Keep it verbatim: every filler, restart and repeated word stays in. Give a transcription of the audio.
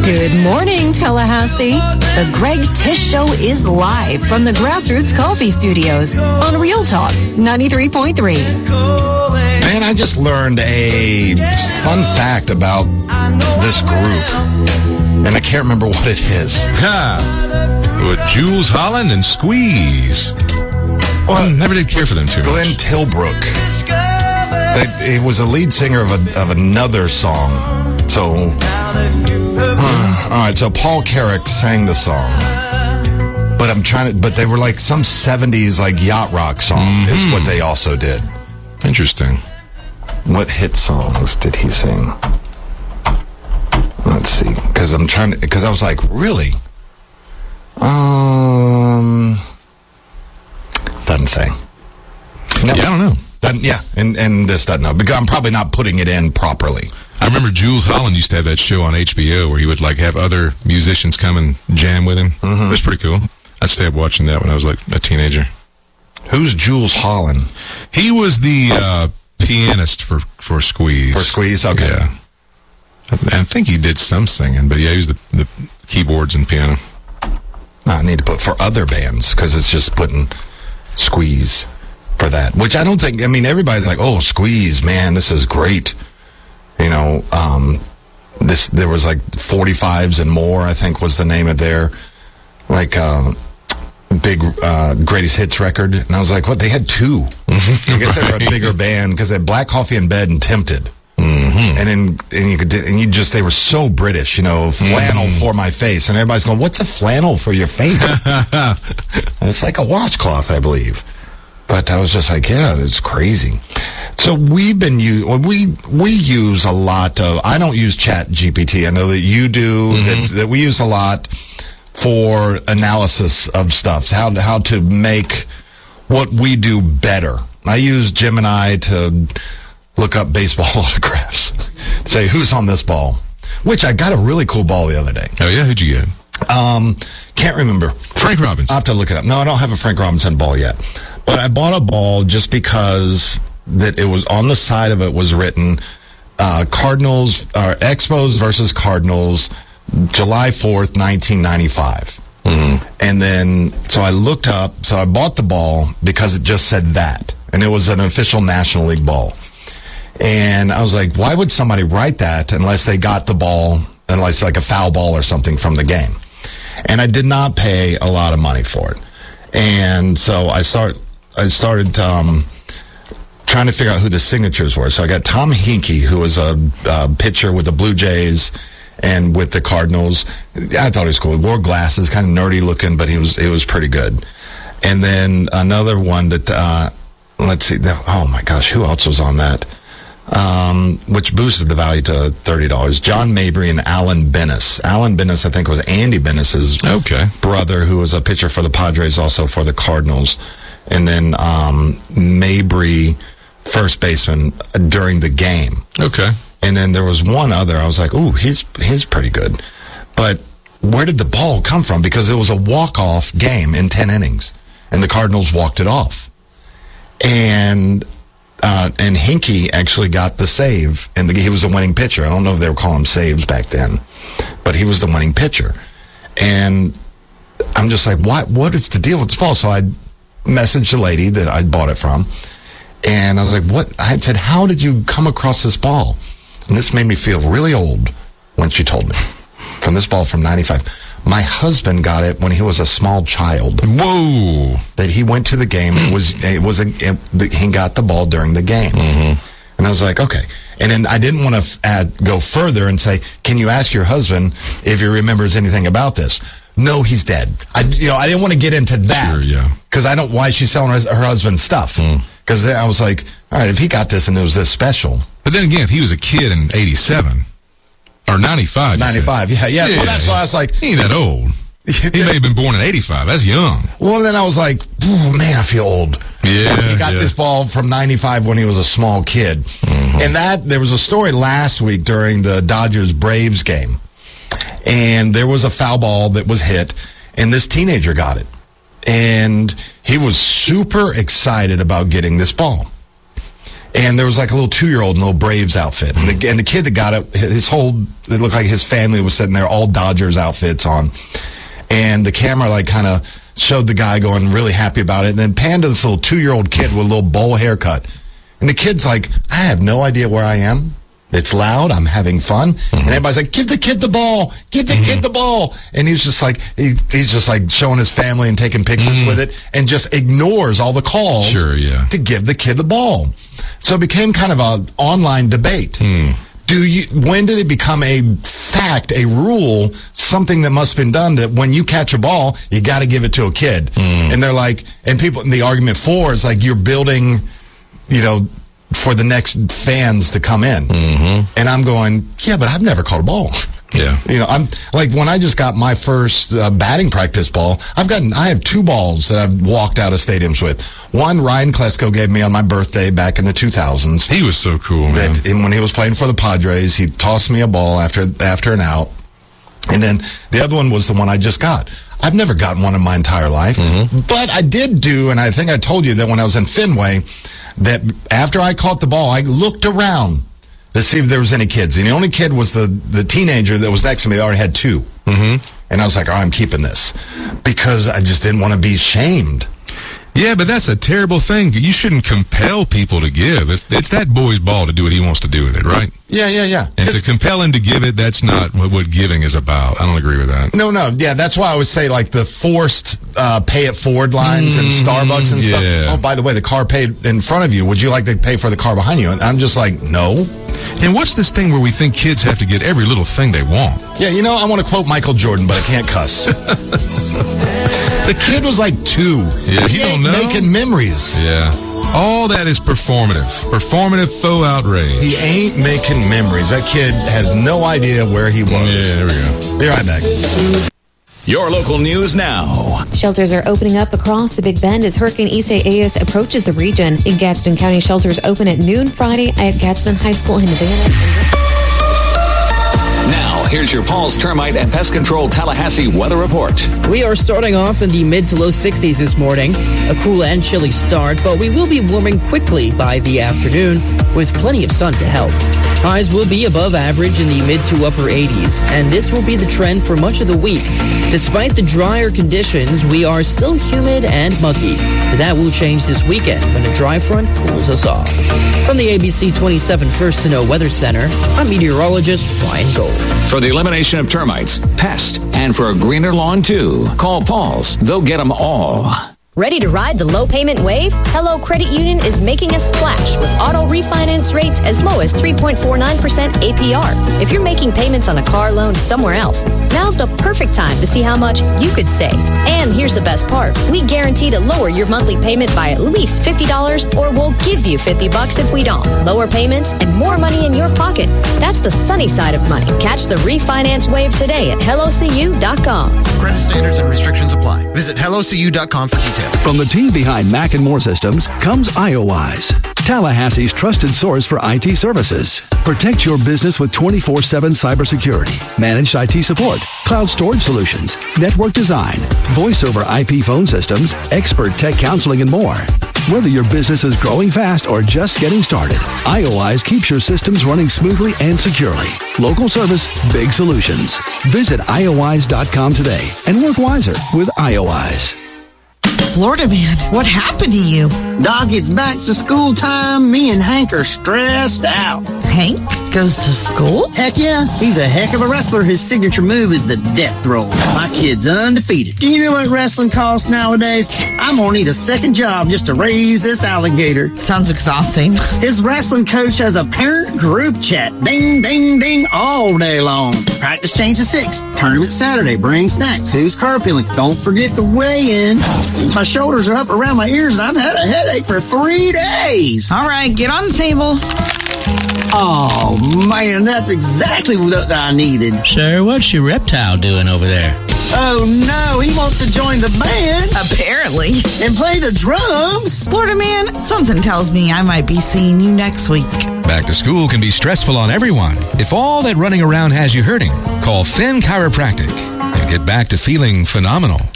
Good morning, Tallahassee. The Greg Tish Show is live from the Grassroots Coffee Studios on Real Talk ninety-three point three. Man, I just learned a fun fact about this group, and I can't remember what it is. Ha! With Jules Holland and Squeeze. Well, I never did care for them too much. Glenn Tilbrook. They, he was a lead singer of, a, of another song. So, uh, all right, so Paul Carrick sang the song. But I'm trying to, but they were like some seventies like yacht rock song mm-hmm. is what they also did. Interesting. What hit songs did he sing? Let's see, because I'm trying to, because I was like, really? Um, doesn't say. No. Yeah, I don't know. Doesn't, yeah, and, and this doesn't know, because I'm probably not putting it in properly. I remember Jules Holland used to have that show on H B O where he would like have other musicians come and jam with him. Mm-hmm. It was pretty cool. I stayed up watching that when I was like a teenager. Who's Jules Holland? He was the uh, pianist for, for Squeeze. For Squeeze, okay. Yeah. I, I think he did some singing, but yeah, he was the, the keyboards and piano. I need to put for other bands because it's just putting Squeeze for that, which I don't think, I mean, everybody's like, oh, Squeeze, man, this is great. You know, um, this, there was like forty-fives and more, I think was the name of their, like, uh, big, uh, greatest hits record. And I was like, what? They had two. I guess they were a bigger band because they had Black Coffee in Bed and Tempted. Mm-hmm. And then, and you could, and you just, they were so British, you know, flannel mm-hmm. for my face. And everybody's going, what's a flannel for your face? And it's like a washcloth, I believe. But I was just like, yeah, it's crazy. So we've been use we we use a lot of. I don't use Chat G P T. I know that you do. Mm-hmm. That, that we use a lot for analysis of stuff. How how to make what we do better. I use Gemini to look up baseball autographs. Say who's on this ball. Which I got a really cool ball the other day. Oh yeah, who'd you get? Um, can't remember. Frank Robinson. I have to look it up. No, I don't have a Frank Robinson ball yet. But I bought a ball just because that it was on the side of it was written uh, Cardinals, or Expos versus Cardinals, July fourth, nineteen ninety-five. Mm-hmm. And then, so I looked up, so I bought the ball because it just said that. And it was an official National League ball. And I was like, why would somebody write that unless they got the ball, unless like a foul ball or something from the game? And I did not pay a lot of money for it. And so I start, I started um, trying to figure out who the signatures were. So I got Tom Hinkie, who was a, a pitcher with the Blue Jays and with the Cardinals. I thought he was cool. He wore glasses, kind of nerdy looking, but he was he was pretty good. And then another one that, uh, let's see, oh my gosh, who else was on that? Um, which boosted the value to thirty dollars. John Mabry and Alan Bennis. Alan Bennis, I think, was Andy Bennis's okay. brother, who was a pitcher for the Padres, also for the Cardinals. And then um, Mabry, first baseman during the game. Okay. And then there was one other. I was like, ooh, he's he's pretty good. But where did the ball come from? Because it was a walk-off game in ten innings, and the Cardinals walked it off. And uh, and Hinkie actually got the save, and the, he was the winning pitcher. I don't know if they were calling him saves back then, but he was the winning pitcher. And I'm just like, what? What is the deal with this ball? So I messaged the lady that I bought it from, and I was like, what? I said, how did you come across this ball? And this made me feel really old when she told me. From this ball from ninety-five. My husband got it when he was a small child. Whoa! That he went to the game. It was it was a it, he got the ball during the game, mm-hmm. and I was like, okay. And then I didn't want to add go further and say, can you ask your husband if he remembers anything about this? No, he's dead. I you know I didn't want to get into that. Sure, yeah. Because I don't why she's selling her, her husband's stuff. Because mm. I was like, all right, if he got this and it was this special. But then again, if he was a kid in eighty-seven. Or ninety-five. ninety-five, yeah, yeah. yeah. Well, that's why I was like... He ain't that old. He may have been born in eighty-five. That's young. Well, then I was like, oh, man, I feel old. Yeah. He got yeah. this ball from ninety-five when he was a small kid. Mm-hmm. And that, there was a story last week during the Dodgers-Braves game. And there was a foul ball that was hit, and this teenager got it. And he was super excited about getting this ball. And there was like a little two-year-old in a little Braves outfit. And the, and the kid that got it, his whole, it looked like his family was sitting there, all Dodgers outfits on. And the camera like kind of showed the guy going really happy about it. And then panned to this little two-year-old kid with a little bowl haircut. And the kid's like, I have no idea where I am. It's loud. I'm having fun. Mm-hmm. And everybody's like, give the kid the ball. Give the mm-hmm. kid the ball. And he's just like, he, he's just like showing his family and taking pictures mm-hmm. with it and just ignores all the calls sure, yeah. to give the kid the ball. So it became kind of an online debate. Mm. Do you? When did it become a fact, a rule, something that must have been done that when you catch a ball, you got to give it to a kid? Mm. And they're like, and people, the argument for is like you're building, you know, for the next fans to come in. Mm-hmm. And I'm going, yeah, but I've never caught a ball. Yeah. You know, I'm like when I just got my first uh, batting practice ball, I've gotten, I have two balls that I've walked out of stadiums with. One, Ryan Klesko gave me on my birthday back in the two thousands. He was so cool, man. That, and when he was playing for the Padres, he tossed me a ball after, after an out. And then the other one was the one I just got. I've never gotten one in my entire life, mm-hmm. but I did do, and I think I told you that when I was in Fenway, that after I caught the ball, I looked around to see if there was any kids. And the only kid was the, the teenager that was next to me. They already had two. Mm-hmm. And I was like, oh, I'm keeping this because I just didn't want to be shamed. Yeah, but that's a terrible thing. You shouldn't compel people to give. It's, it's that boy's ball to do what he wants to do with it, right? Yeah, yeah, yeah. And to compel him to give it, that's not what, what giving is about. I don't agree with that. No, no. Yeah, that's why I would say like the forced uh, pay it forward lines mm, in Starbucks and yeah. stuff. Oh, by the way, the car paid in front of you. Would you like to pay for the car behind you? And I'm just like, no. And what's this thing where we think kids have to get every little thing they want? Yeah, you know, I want to quote Michael Jordan, but I can't cuss. The kid was like two. Yeah, he you ain't don't know. Making memories. Yeah. All that is performative. Performative faux outrage. He ain't making memories. That kid has no idea where he was. Yeah, there we go. Be right back. Your local news now. Shelters are opening up across the Big Bend as Hurricane Isaias approaches the region. In Gadsden County, shelters open at noon Friday at Gadsden High School in Havana. Now, here's your Paul's Termite and Pest Control Tallahassee weather report. We are starting off in the mid to low sixties this morning. A cool and chilly start, but we will be warming quickly by the afternoon with plenty of sun to help. Highs will be above average in the mid to upper eighties, and this will be the trend for much of the week. Despite the drier conditions, we are still humid and muggy. But that will change this weekend when a dry front cools us off. From the A B C twenty-seven First to Know Weather Center, I'm meteorologist Ryan Gold. For the elimination of termites, pest, and for a greener lawn too, call Paul's. They'll get them all. Ready to ride the low payment wave? Hello Credit Union is making a splash with auto refinance rates as low as three point four nine percent A P R. If you're making payments on a car loan somewhere else, now's the perfect time to see how much you could save. And here's the best part. We guarantee to lower your monthly payment by at least fifty dollars, or we'll give you fifty bucks if we don't. Lower payments and more money in your pocket. That's the sunny side of money. Catch the refinance wave today at hello c u dot com. Credit standards and restrictions apply. Visit hello c u dot com for details. From the team behind Mac and More Systems comes IOWise, Tallahassee's trusted source for I T services. Protect your business with twenty-four seven cybersecurity, managed I T support, cloud storage solutions, network design, voice over I P phone systems, expert tech counseling, and more. Whether your business is growing fast or just getting started, IOWise keeps your systems running smoothly and securely. Local service, big solutions. Visit I O wise dot com today and work wiser with IOWise. Florida man, what happened to you? Doc, it's back to school time. Me and Hank are stressed out. Hank goes to school? Heck yeah. He's a heck of a wrestler. His signature move is the death throw. My kid's undefeated. Do you know what wrestling costs nowadays? I'm gonna need a second job just to raise this alligator. Sounds exhausting. His wrestling coach has a parent group chat. Ding, ding, ding all day long. Practice change to six. Tournament Saturday. Bring snacks. Who's carpooling? Don't forget the weigh-in. My shoulders are up around my ears and I've had a headache for three days. All right, get on the table. Oh, man, that's exactly what I needed. Sir, what's your reptile doing over there? Oh, no, he wants to join the band. Apparently. And play the drums. Florida man, something tells me I might be seeing you next week. Back to school can be stressful on everyone. If all that running around has you hurting, call Finn Chiropractic and get back to feeling phenomenal.